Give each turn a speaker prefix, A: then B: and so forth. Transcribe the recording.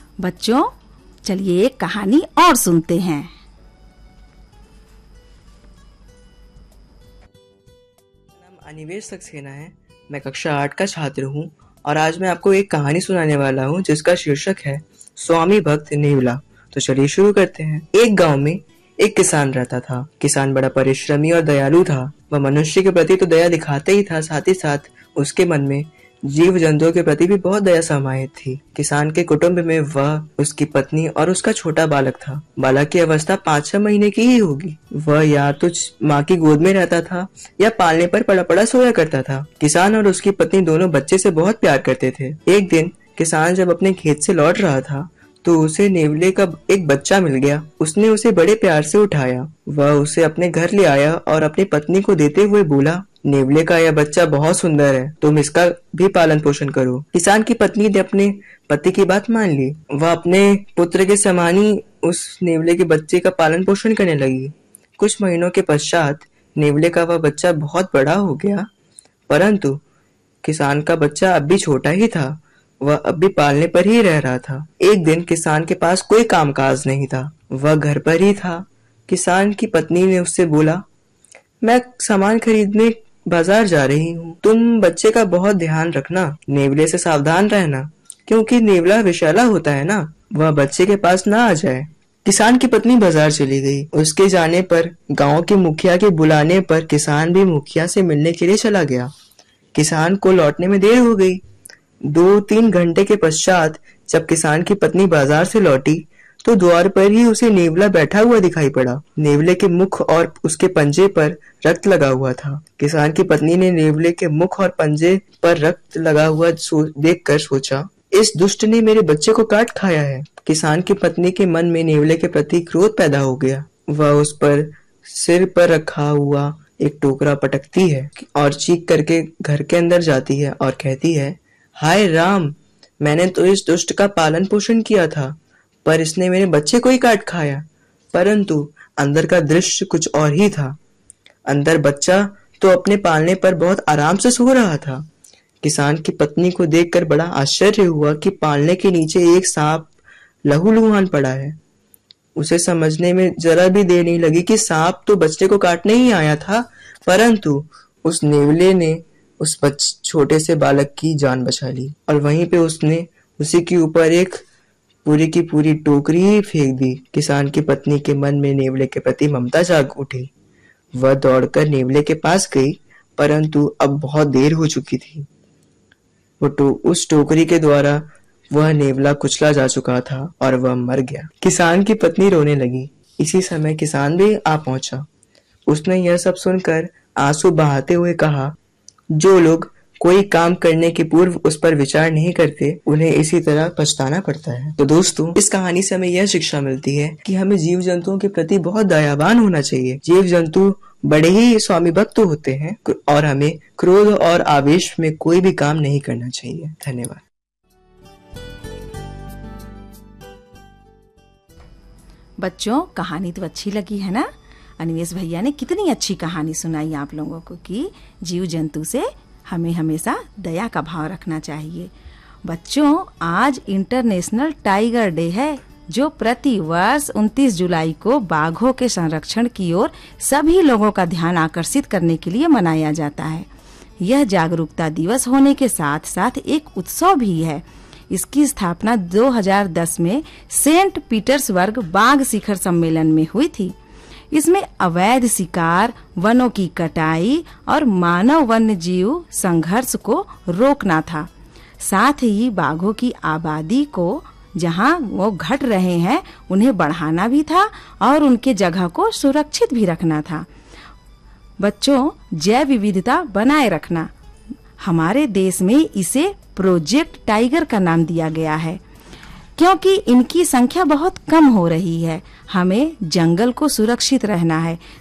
A: बच्चों चलिए एक कहानी और सुनते हैं।
B: नाम अनिवेश सक्सेना है। मैं कक्षा 8 का छात्र हूँ और आज मैं आपको एक कहानी सुनाने वाला हूँ जिसका शीर्षक है स्वामी भक्त नेवला। तो चलिए शुरू करते हैं। एक गांव में एक किसान रहता था। किसान बड़ा परिश्रमी और दयालु था। वह मनुष्य के प्रति तो दया दिखाते ही था, साथ ही साथ उसके मन में जीव जंतुओं के प्रति भी बहुत दया समाहित थी। किसान के कुटुंब में वह, उसकी पत्नी और उसका छोटा बालक था। बालक की अवस्था 5-6 महीने की ही होगी। वह या तो माँ की गोद में रहता था या पालने पर पड़ा पड़ा सोया करता था। किसान और उसकी पत्नी दोनों बच्चे से बहुत प्यार करते थे। एक दिन किसान जब अपने खेत से लौट रहा था तो उसे नेवले का एक बच्चा मिल गया। उसने उसे बड़े प्यार से उठाया। वह उसे अपने घर ले आया और अपनी पत्नी को देते हुए बोला, नेवले का यह बच्चा बहुत सुंदर है, तुम इसका भी पालन पोषण करो। किसान की पत्नी ने अपने पति की बात मान ली। वह अपने पुत्र के समान ही उस नेवले के बच्चे का पालन पोषण करने लगी। कुछ महीनों के पश्चात नेवले का वह बच्चा बहुत बड़ा हो गया, परंतु किसान का बच्चा अब भी छोटा ही था। वह अब भी पालने पर ही रह रहा था। एक दिन किसान के पास कोई कामकाज नहीं था, वह घर पर ही था। किसान की पत्नी ने उससे बोला, मैं सामान खरीदने बाजार जा रही हूँ, तुम बच्चे का बहुत ध्यान रखना, नेवले से सावधान रहना, क्योंकि नेवला विषैला होता है ना, वह बच्चे के पास ना आ जाए। किसान की पत्नी बाजार चली गई। उसके जाने पर गांव के मुखिया के बुलाने पर किसान भी मुखिया से मिलने के लिए चला गया। किसान को लौटने में देर हो गई। 2-3 घंटे के पश्चात जब किसान की पत्नी बाजार से लौटी तो द्वार पर ही उसे नेवला बैठा हुआ दिखाई पड़ा। नेवले के मुख और उसके पंजे पर रक्त लगा हुआ था। किसान की पत्नी ने नेवले के मुख और पंजे पर रक्त लगा हुआ देखकर सोचा, इस दुष्ट ने मेरे बच्चे को काट खाया है। किसान की पत्नी के मन में नेवले के प्रति क्रोध पैदा हो गया। वह उस पर सिर पर रखा हुआ एक टोकरा पटकती है और चीख करके घर के अंदर जाती है और कहती है, हाय राम, मैंने तो इस दुष्ट का पालन पोषण किया था, पर इसने मेरे बच्चे को ही काट खाया। परंतु अंदर का दृश्य कुछ और ही था। अंदर बच्चा तो अपने पालने पर बहुत आराम से सो रहा था। किसान की पत्नी को देखकर बड़ा आश्चर्य हुआ कि पालने के नीचे एक सांप लहूलुहान पड़ा है। उसे समझने में जरा भी देर नहीं लगी कि सांप तो बच्चे को काटने ही आया था, परंतु उस नेवले ने उस छोटे से बालक की जान बचा ली और वहीं पे उसने उसी के ऊपर एक पूरी की पूरी टोकरी ही फेंक दी। किसान की पत्नी के मन में नेवले के प्रति ममता जाग उठी। वह दौड़कर नेवले के पास गई, परंतु अब बहुत देर हो चुकी थी। उस टोकरी के द्वारा वह नेवला कुचला जा चुका था और वह मर गया। किसान की पत्नी रोने लगी। इसी समय किसान भी आ पहुंचा। उसने यह सब सुनकर आंसू बहाते हुए कहा, जो लोग कोई काम करने के पूर्व उस पर विचार नहीं करते, उन्हें इसी तरह पछताना पड़ता है। तो दोस्तों, इस कहानी से हमें यह शिक्षा मिलती है कि हमें जीव जंतुओं के प्रति बहुत दयावान होना चाहिए। जीव जंतु बड़े ही स्वामी भक्त होते हैं और हमें क्रोध और आवेश में कोई भी काम नहीं करना चाहिए। धन्यवाद।
A: बच्चों, कहानी तो अच्छी लगी है ना? अनिवेश भैया ने कितनी अच्छी कहानी सुनाई आप लोगों को कि जीव जंतु से हमें हमेशा दया का भाव रखना चाहिए। बच्चों, आज इंटरनेशनल टाइगर डे है, जो प्रति वर्ष 29 जुलाई को बाघों के संरक्षण की ओर सभी लोगों का ध्यान आकर्षित करने के लिए मनाया जाता है। यह जागरूकता दिवस होने के साथ साथ एक उत्सव भी है। इसकी स्थापना 2010 में सेंट पीटर्सबर्ग बाघ शिखर सम्मेलन में हुई थी। इसमें अवैध शिकार, वनों की कटाई और मानव वन्य जीव संघर्ष को रोकना था। साथ ही बाघों की आबादी को जहां वो घट रहे हैं उन्हें बढ़ाना भी था और उनके जगह को सुरक्षित भी रखना था। बच्चों, जैव विविधता बनाए रखना, हमारे देश में इसे प्रोजेक्ट टाइगर का नाम दिया गया है, क्योंकि इनकी संख्या बहुत कम हो रही है। हमें जंगल को सुरक्षित रहना है